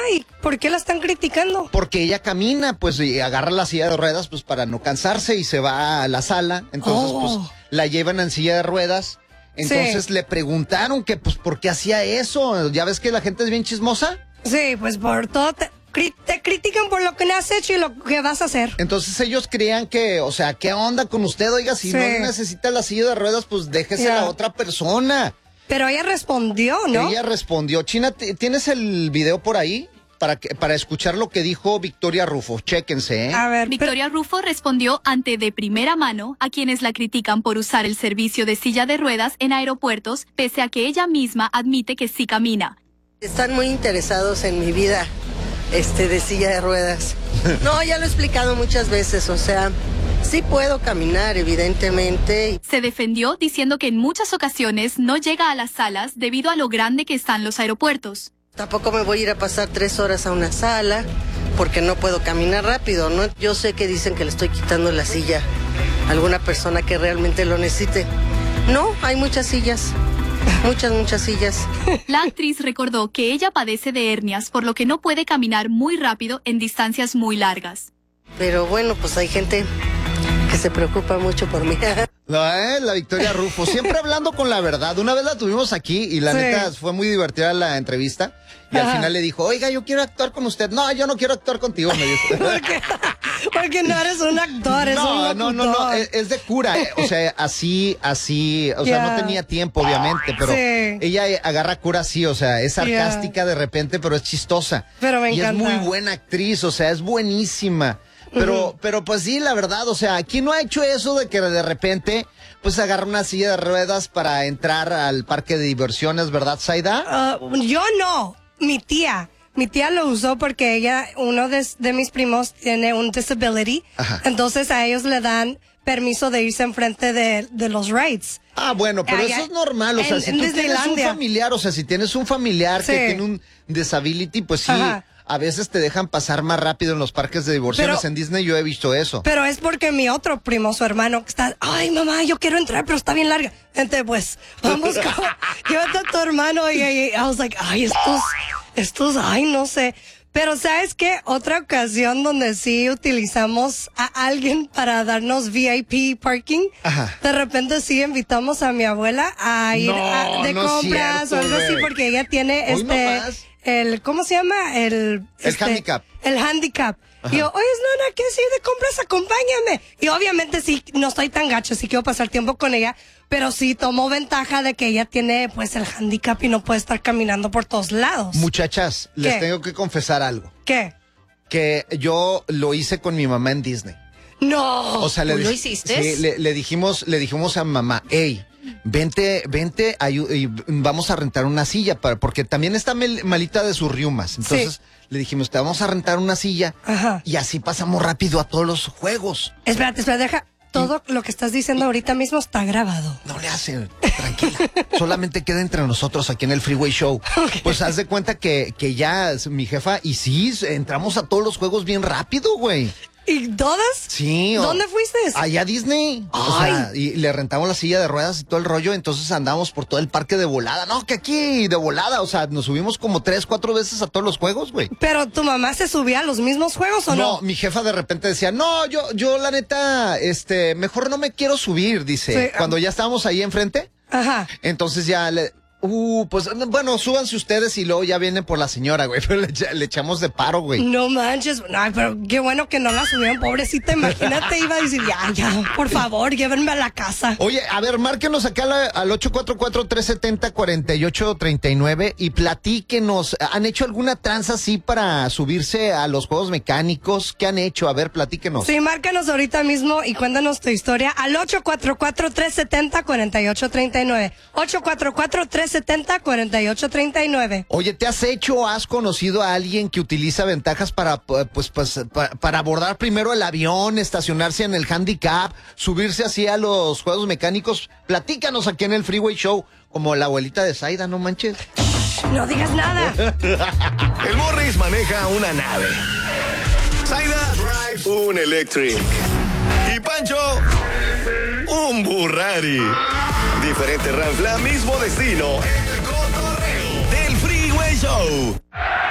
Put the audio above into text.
¿Y por qué la están criticando? Porque ella camina, pues, y agarra la silla de ruedas, pues, para no cansarse y se va a la sala. Entonces, pues, la llevan en silla de ruedas. Entonces le preguntaron que, pues, ¿por qué hacía eso? ¿Ya ves que la gente es bien chismosa? Sí, pues por todo te critican por lo que has hecho y lo que vas a hacer. Entonces ellos creían que, o sea, ¿qué onda con usted? Oiga, si no necesita la silla de ruedas, pues déjese a otra persona. Pero ella respondió, ¿no? Ella respondió. China, ¿tienes el video por ahí? Para escuchar lo que dijo Victoria Rufo. Chéquense, ¿eh? A ver, Victoria Rufo respondió ante de primera mano a quienes la critican por usar el servicio de silla de ruedas en aeropuertos, pese a que ella misma admite que sí camina. Están muy interesados en mi vida de silla de ruedas. No, ya lo he explicado muchas veces, o sea, sí puedo caminar, evidentemente. Se defendió diciendo que en muchas ocasiones no llega a las salas debido a lo grande que están los aeropuertos. Tampoco me voy a ir a pasar 3 horas a una sala porque no puedo caminar rápido, ¿no? Yo sé que dicen que le estoy quitando la silla a alguna persona que realmente lo necesite. No, hay muchas sillas. Muchas sillas. La actriz recordó que ella padece de hernias, por lo que no puede caminar muy rápido en distancias muy largas. Pero bueno, pues hay gente que se preocupa mucho por mí. La Victoria Rufo, siempre hablando con la verdad. Una vez la tuvimos aquí y la neta fue muy divertida la entrevista. Y al final le dijo, oiga, yo quiero actuar con usted. No, yo no quiero actuar contigo, me dijo. Porque no eres un actor, es un locutor. No, es de cura. O sea, así, o sea, no tenía tiempo, obviamente, pero ella agarra cura así, o sea, es sarcástica de repente, pero es chistosa. Pero me encanta. Y es muy buena actriz, o sea, es buenísima. Pero pues sí, la verdad, o sea, ¿quién no ha hecho eso de que de repente pues agarra una silla de ruedas para entrar al parque de diversiones, verdad, Zaida? Yo no, mi tía lo usó porque uno de mis primos tiene un disability, entonces a ellos le dan permiso de irse enfrente de los rides. Ah, bueno, pero eso es normal, o sea, si tú tienes un familiar, o sea, si tienes un familiar que tiene un disability, pues sí. A veces te dejan pasar más rápido en los parques de diversiones. En Disney yo he visto eso. Pero es porque mi otro primo, su hermano, está, ay, mamá, yo quiero entrar, pero está bien larga. Entonces, pues, vamos, llévate a tu hermano. Y I was like, ay, estos, ay, no sé. Pero ¿sabes qué? Otra ocasión donde sí utilizamos a alguien para darnos VIP parking. De repente sí invitamos a mi abuela a ir de compras o algo así, porque ella tiene ¿cómo se llama? El handicap. El handicap. Y yo, oye, nana, ¿qué es ir de compras? Acompáñame. Y obviamente sí, no estoy tan gacho, sí quiero pasar tiempo con ella, pero sí tomo ventaja de que ella tiene pues el handicap y no puede estar caminando por todos lados. Muchachas, les tengo que confesar algo. ¿Qué? Que yo lo hice con mi mamá en Disney. No. O sea, ¿Lo hiciste? Sí, le dijimos a mamá, hey, vente y vamos a rentar una silla porque también está malita de sus riumas. Entonces le dijimos, te vamos a rentar una silla y así pasamos rápido a todos los juegos. Espérate, deja. Todo lo que estás diciendo ahorita mismo está grabado. No le hacen, tranquila. Solamente queda entre nosotros aquí en el Freeway Show. Pues haz de cuenta que ya mi jefa, y sí, entramos a todos los juegos bien rápido, güey. ¿Y todas? Sí. ¿Dónde fuiste? Allá a Disney. O sea, y le rentamos la silla de ruedas y todo el rollo, entonces andamos por todo el parque de volada. No, que aquí de volada, o sea, nos subimos como 3, 4 veces a todos los juegos, güey. ¿Pero tu mamá se subía a los mismos juegos o no? No, mi jefa de repente decía, no, yo la neta, mejor no me quiero subir, dice. Cuando ya estábamos ahí enfrente. Entonces ya pues bueno, súbanse ustedes y luego ya vienen por la señora, güey. Pero le echamos de paro, güey. No manches. Ay, pero qué bueno que no la subieron, pobrecita. Imagínate, iba a decir, ya, por favor, llévenme a la casa. Oye, a ver, márquenos acá al 844-370-4839 y platíquenos. ¿Han hecho alguna tranza así para subirse a los juegos mecánicos? ¿Qué han hecho? A ver, platíquenos. Sí, márcanos ahorita mismo y cuéntanos tu historia al 844-370-4839. 844-370-4839. Oye, ¿te has hecho o has conocido a alguien que utiliza ventajas para abordar primero el avión, estacionarse en el handicap, subirse así a los juegos mecánicos? Platícanos aquí en el Freeway Show, como la abuelita de Zaida, no manches. No digas nada. El Morris maneja una nave. Zaida drives un Electric. Y Pancho, un Burrari. Diferente Ranfla, mismo destino. El cotorreo del Freeway Show.